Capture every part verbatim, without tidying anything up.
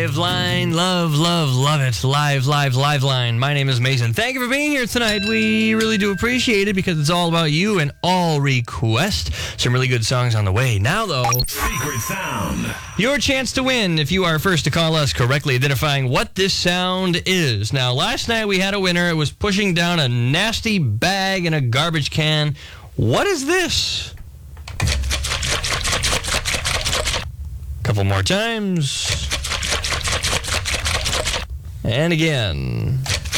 Live line, love, love, love it. Live, live, live line. My name is Mason. Thank you for being here tonight. We really do appreciate it because it's all about you and all requests. Some really good songs on the way. Now, though, Secret Sound. Your chance to win if you are first to call us correctly identifying what this sound is. Now, last night we had a winner. It was pushing down a nasty bag in a garbage can. What is this? Couple more times. And again.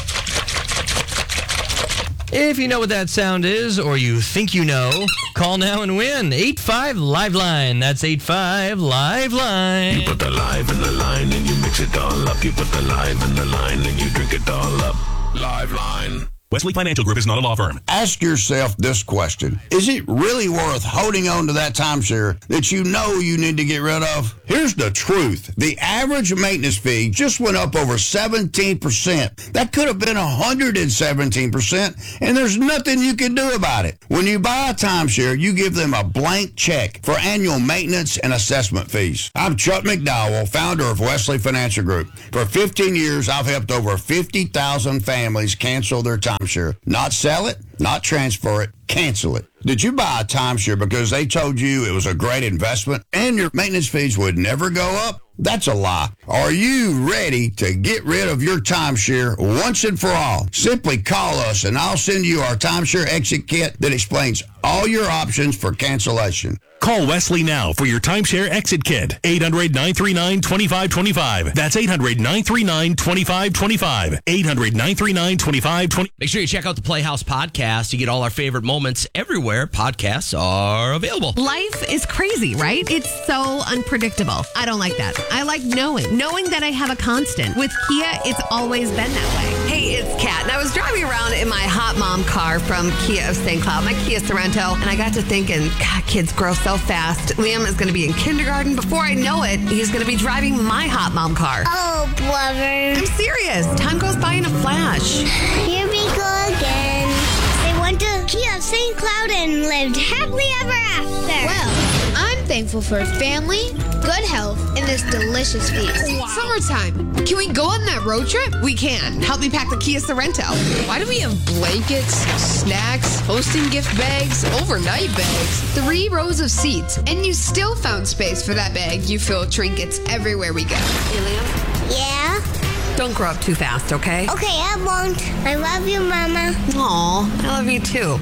If you know what that sound is, or you think you know, call now and win. eight five Live Line. That's eight five Live Line. You put the live in the line and you mix it all up. You put the live in the line and you drink it all up. Live Line. Wesley Financial Group is not a law firm. Ask yourself this question. Is it really worth holding on to that timeshare that you know you need to get rid of? Here's the truth. The average maintenance fee just went up over seventeen percent. That could have been one hundred seventeen percent, and there's nothing you can do about it. When you buy a timeshare, you give them a blank check for annual maintenance and assessment fees. I'm Chuck McDowell, founder of Wesley Financial Group. For fifteen years, I've helped over fifty thousand families cancel their timeshare. Not sell it, not transfer it, cancel it. Did you buy a timeshare because they told you it was a great investment and your maintenance fees would never go up? That's a lie. Are you ready to get rid of your timeshare once and for all? Simply call us and I'll send you our timeshare exit kit that explains all your options for cancellation. Call Wesley now for your timeshare exit kit. eight hundred, nine three nine, two five two five. That's eight hundred, nine three nine, two five two five. eight hundred, nine three nine, two five two five. Make sure you check out the Playhouse podcast. You get all our favorite moments everywhere podcasts are available. Life is crazy, right? It's so unpredictable. I don't like that. I like knowing. Knowing that I have a constant. With Kia, it's always been that way. Hey, it's Kat, and I was driving around in my hot mom car from Kia of Saint Cloud, my Kia Sorrento, and I got to thinking, God, kids grow so fast. Liam is going to be in kindergarten. Before I know it, he's going to be driving my hot mom car. Oh, blubber. I'm serious. Time goes by in a flash. Here we go again. They went to Kia of Saint Cloud and lived happily ever after. Well, I'm thankful for family, good health, and this delicious feast. Wow. Summertime. Can we go on that road trip? We can. Help me pack the Kia Sorrento. Why do we have blankets, snacks, hosting gift bags, overnight bags, three rows of seats, and you still found space for that bag? You fill trinkets everywhere we go. Hey, Liam? Yeah? Don't grow up too fast, okay? Okay, I won't. I love you, Mama. Aw, I love you too.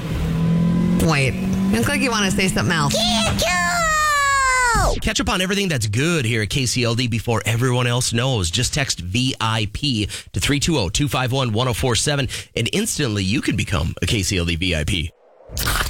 Wait, you look like you want to say something else. Kia, Kia! Catch up on everything that's good here at K C L D before everyone else knows. Just text V I P to three two zero, two five one, one zero four seven and instantly you can become a K C L D V I P.